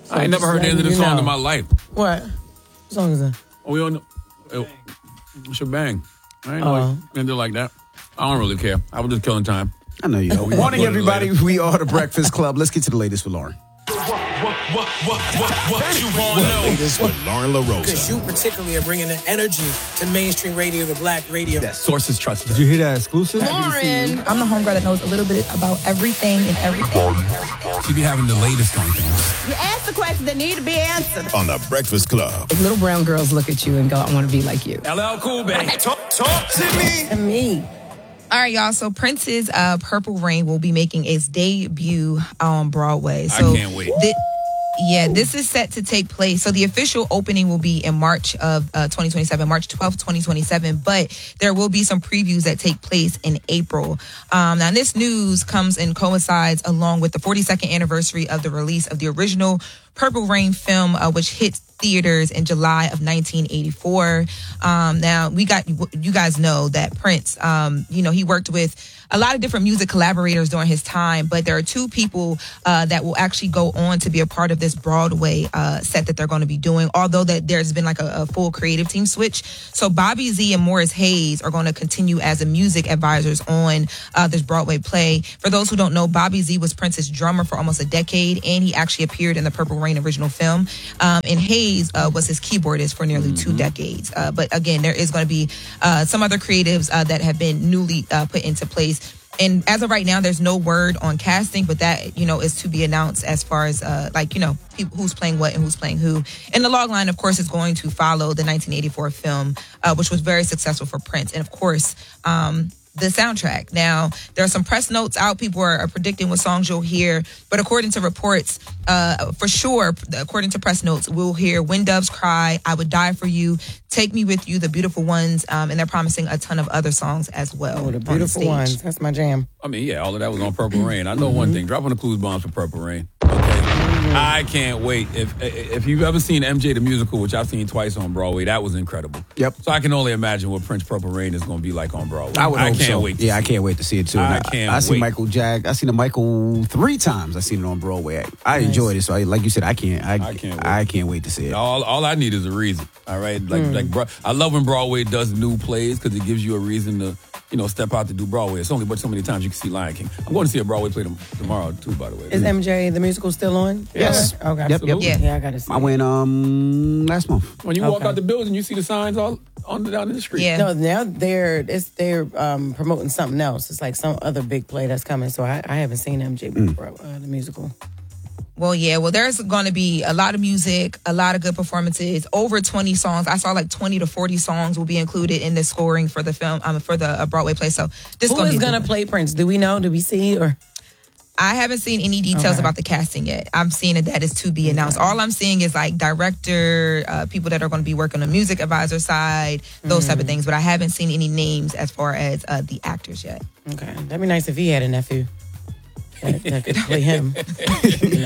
I ain't never heard the end of the song in my life. What song is that? Oh, we all know. Shebang. I ain't know it ended like that. I don't really care. I was just killing time. I know you. Morning, everybody. We are the Breakfast Club. Let's get to the latest with Lauren. What you want to know? Latest with Lauren LaRosa. Because you particularly are bringing the energy to mainstream radio, the black radio. That sources trust. Did you hear that exclusive? Lauren. I'm the homegirl that knows a little bit about everything and everything. She be having the latest on things. You ask the questions that need to be answered. On the Breakfast Club. If little brown girls look at you and go, I want to be like you. LL Cool, baby. Talk to me. And me. All right, y'all. So Prince's Purple Rain will be making its debut on Broadway. So I can't wait. This is set to take place. So the official opening will be in March of 2027, March 12th, 2027. But there will be some previews that take place in April. Now, this news comes and coincides along with the 42nd anniversary of the release of the original Purple Rain film, which hit theaters in July of 1984. Now, you guys know that Prince, he worked with a lot of different music collaborators during his time, but there are two people that will actually go on to be a part of this Broadway set that they're going to be doing, although that there's been like a full creative team switch. So Bobby Z and Morris Hayes are going to continue as the music advisors on this Broadway play. For those who don't know, Bobby Z was Prince's drummer for almost a decade, and he actually appeared in the Purple Rain original film. And Hayes was his keyboardist for nearly 2 decades. But again, there is going to be some other creatives that have been newly put into place. And as of right now, there's no word on casting, but that, is to be announced as far as, who's playing what and who's playing who. And the log line, of course, is going to follow the 1984 film, which was very successful for Prince. And, of course, the soundtrack. Now, there are some press notes out. People are predicting what songs you'll hear. But according to reports, for sure, according to press notes, we'll hear When Doves Cry, I Would Die For You, Take Me With You, The Beautiful Ones, and they're promising a ton of other songs as well. Oh, The Beautiful Ones. That's my jam. I mean, yeah, all of that was on Purple Rain. I know one thing. Drop on the clues bombs for Purple Rain. Okay. I can't wait. If you've ever seen MJ the Musical, which I've seen twice on Broadway, that was incredible. Yep. So I can only imagine what Prince Purple Rain is going to be like on Broadway. I can't wait. I can't wait to see it too. I seen Michael Jack. I seen the Michael 3 times. I seen it on Broadway. I enjoyed it. So like you said, I can't wait to see it. All I need is a reason. All right. I love when Broadway does new plays because it gives you a reason to step out to do Broadway. It's only but so many times you can see Lion King. I'm going to see a Broadway play tomorrow too, by the way. Is MJ the Musical still on? Yes. Okay. Yep. Yeah, I got to see. I went last month. When you walk out the building, you see the signs all down in the street. Yeah. No, now they're promoting something else. It's like some other big play that's coming. So I haven't seen MJ before, the musical. Well, there's going to be a lot of music, a lot of good performances, over 20 songs. I saw like 20 to 40 songs will be included in the scoring for the film, for the Broadway play. So this Who is going to play Prince? Do we know? Do we see? Or I haven't seen any details about the casting yet. I'm seeing that is to be announced. All I'm seeing is like director, people that are going to be working on the music advisor side, those type of things. But I haven't seen any names as far as the actors yet. Okay, that'd be nice if he had a nephew that could play him. That'd be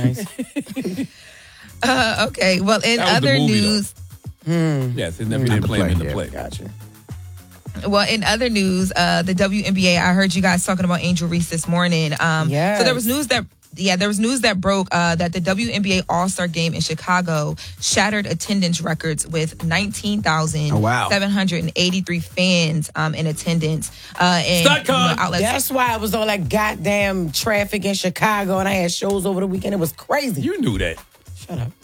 nice. Okay, well, in other news... Yes, his nephew didn't play him in the play. Gotcha. Well, in other news, the WNBA, I heard you guys talking about Angel Reese this morning. Yes. So there was news that broke that the WNBA All-Star Game in Chicago shattered attendance records with 19,783 fans in attendance. Outlets. That's why I was all that goddamn traffic in Chicago, and I had shows over the weekend. It was crazy. You knew that. Shut up.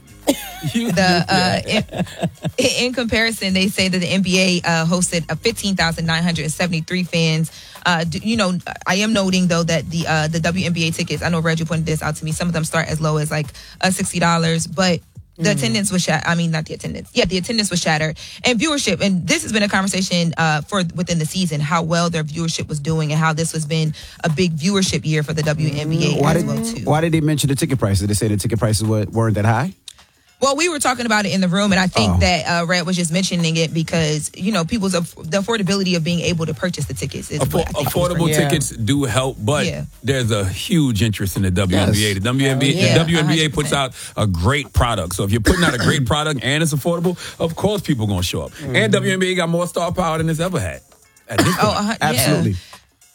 In comparison, they say that the NBA hosted 15,973 fans. I am noting though that the WNBA tickets, I know Reggie pointed this out to me, some of them start as low as like $60, but the attendance was shattered. I mean, not the attendance. Yeah, the attendance was shattered. And viewership, and this has been a conversation for within the season, how well their viewership was doing and how this has been a big viewership year for the WNBA as well, too. Why did they mention the ticket prices? Did they say the ticket prices weren't that high? Well, we were talking about it in the room, and I think that Red was just mentioning it because, the affordability of being able to purchase the tickets. Is affordable tickets do help, but there's a huge interest in the WNBA. The WNBA puts out a great product. So if you're putting out a great product and it's affordable, of course people are going to show up. And WNBA got more star power than it's ever had. At this point. Absolutely.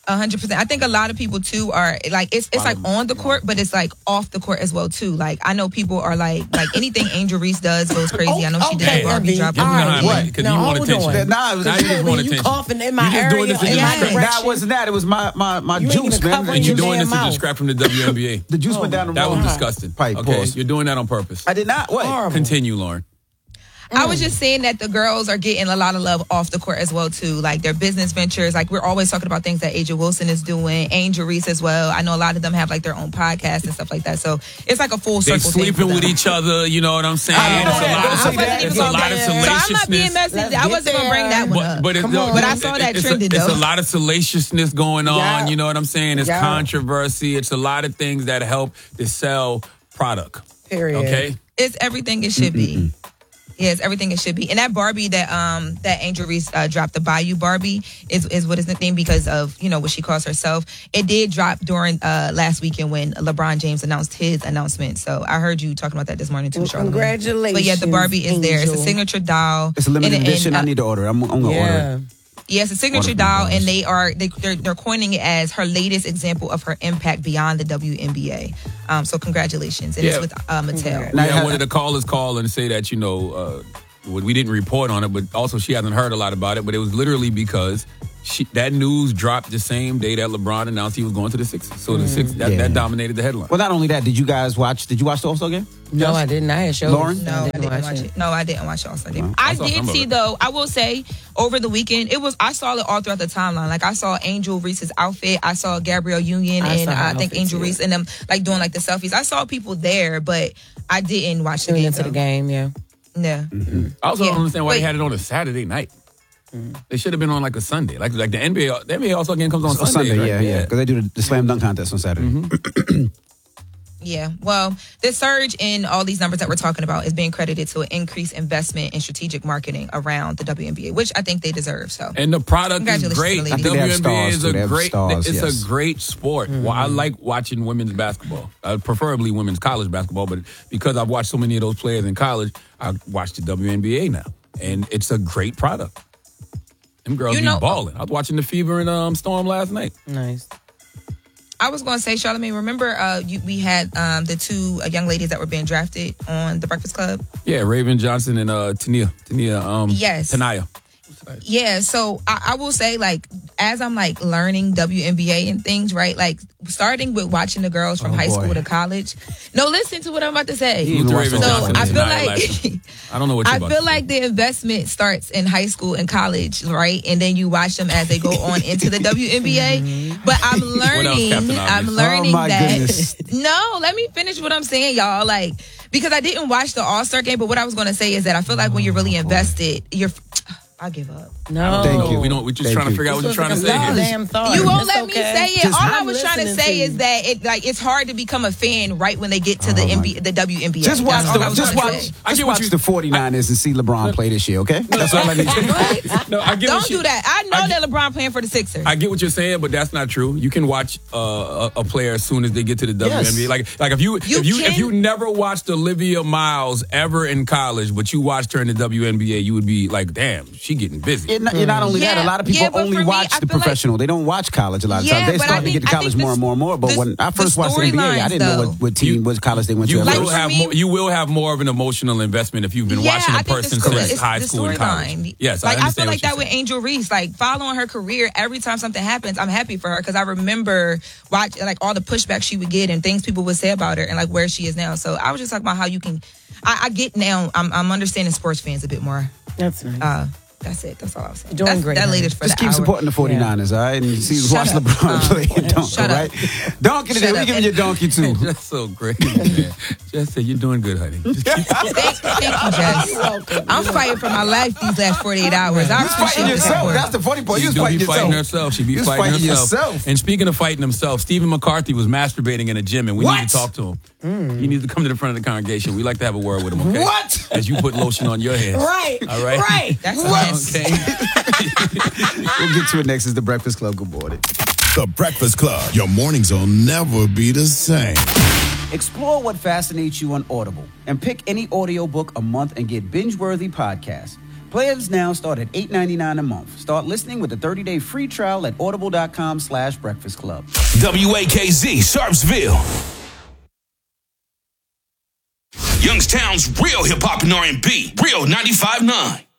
100%. I think a lot of people too are like it's like on the court, but it's like off the court as well too. Like I know people are like anything Angel Reese does goes crazy. I know she did the Barbie drop. Because you want attention. Nah, you coughing in my area. Doing this in That wasn't that. It was my juice, man. And you're doing this to distract from the WNBA. The juice went down the That wrong was disgusting. pipe. Okay, Pause. you're doing that on purpose. I did not. What? Horrible. Continue, Lauren. I was just saying that the girls are getting a lot of love off the court as well too. Like their business ventures. Like we're always talking about things that A'ja Wilson is doing, Angel Reese as well. I know a lot of them have like their own podcasts and stuff like that. So it's like a full They circle. They sleeping with each other. You know what I'm saying? It's a lot of salaciousness. So I'm not being messy. I wasn't gonna bring that one up. But I saw that trending though. It's a lot of salaciousness going on. Yeah. You know what I'm saying? It's controversy. It's a lot of things that help to sell product. Period. Okay? It's everything it should be. Yeah, it's everything it should be. And that Barbie that Angel Reese dropped, the Bayou Barbie, is what is the thing because of, what she calls herself. It did drop during last weekend when LeBron James announced his announcement. So I heard you talking about that this morning too, Charlamagne. Congratulations. But yeah, the Barbie is there. It's a signature doll. It's a limited edition. I need to order. I'm going to order it. Yeah, it's a signature doll, and they're coining it as her latest example of her impact beyond the WNBA. So congratulations, and it's with Mattel. Now, I wanted to call and say that we didn't report on it, but also she hasn't heard a lot about it. But it was literally because that news dropped the same day that LeBron announced he was going to the Sixers. So the Sixers that dominated the headline. Well, not only that, did you watch the All-Star game? No, I didn't. I had shows. Lauren? No, I didn't watch it. No, I didn't watch the All-Star game. I did see though. I will say over the weekend, I saw it all throughout the timeline. Like I saw Angel Reese's outfit. I saw Gabrielle Union and I think Angel Reese and them like doing like the selfies. I saw people there, but I didn't watch the game. Into the game, yeah. Yeah. Mm-hmm. I also don't understand why they had it on a Saturday night. They should have been on like a Sunday. Like the NBA All-Star game comes on Sunday. Right? Yeah. Because they do the slam dunk contest on Saturday. Mm-hmm. Yeah, well, the surge in all these numbers that we're talking about is being credited to an increased investment in strategic marketing around the WNBA, which I think they deserve. So, and the product is great. The WNBA is a great sport. Mm-hmm. Well, I like watching women's basketball, preferably women's college basketball. But because I've watched so many of those players in college, I watch the WNBA now, and it's a great product. Them girls be balling. I was watching the Fever and Storm last night. Nice. I was going to say, Charlamagne, remember we had the two young ladies that were being drafted on The Breakfast Club? Yeah, Raven Johnson and Tania. Yes. Tanaya. Yeah, so I will say, like, as I'm, like, learning WNBA and things, right, like, starting with watching the girls from high school to college. No, listen to what I'm about to say. So I feel like... I don't know what you're about to say. I feel like the investment starts in high school and college, right? And then you watch them as they go on into the WNBA. But I'm learning that... Goodness. No, let me finish what I'm saying, y'all. Like, because I didn't watch the All-Star game, but what I was going to say is that I feel like when you're really invested, I give up. No. Thank you. We're just trying to figure out what you're trying to say here. Damn thought. You won't let me say it. Just all I was trying to say is that it's hard to become a fan right when they get to the WNBA. Just watch the 49ers and see LeBron play this year, okay? That's all I need to know. Don't do that. I know that LeBron playing for the Sixers. I get what you're saying, but that's not true. You can watch a player as soon as they get to the WNBA. Like if you never watched Olivia Miles ever in college, but you watched her in the WNBA, you would be like, damn, she getting busy. You're not only that, a lot of people only watch the professional. They don't watch college a lot of times. They start to get to college more and more. But when I first watched the NBA, I didn't know what college they went to. You will have more of an emotional investment if you've been watching a person since high school and college. Yes, I feel like that with Angel Reese. Like following her career, every time something happens, I'm happy for her because I remember watching like all the pushback she would get and things people would say about her and like where she is now. So I was just talking about how you can. I get now. I'm understanding sports fans a bit more. That's nice. That's it. That's all I was saying. Doing great. That latest for just keep supporting the 49ers, all right? And watch LeBron play your donkey, all right? Donkey today. We giving you donkey too. That's so great, man. Jess said, you're doing good, honey. Thank you, Jess. I'm fighting for my life these last 48 hours. I'm fighting yourself. That's the funny part. You're fighting herself. She be fighting herself. And speaking of fighting himself, Stephen McCarthy was masturbating in a gym, and we need to talk to him. He needs to come to the front of the congregation. We like to have a word with him, okay? What? As you put lotion on your hands. Right. All right? Right. That's what? Okay. We'll get to it next. Is the Breakfast Club. Good morning. The Breakfast Club. Your mornings will never be the same. Explore what fascinates you on Audible and pick any audiobook a month and get binge-worthy podcasts. Plans now start at $8.99 a month. Start listening with a 30-day free trial at audible.com/Breakfast Club. WAKZ, Sharpsville. Youngstown's real hip-hop and R&B. Real 95.9.